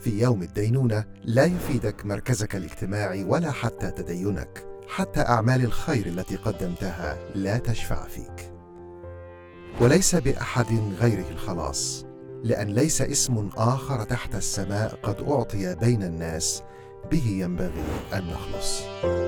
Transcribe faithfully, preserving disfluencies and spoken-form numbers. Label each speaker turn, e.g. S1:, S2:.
S1: في يوم الدينونة لا يفيدك مركزك الاجتماعي ولا حتى تدينك، حتى أعمال الخير التي قدمتها لا تشفع فيك. وليس بأحد غيره الخلاص، لأن ليس اسم آخر تحت السماء قد أعطي بين الناس به ينبغي أن نخلص.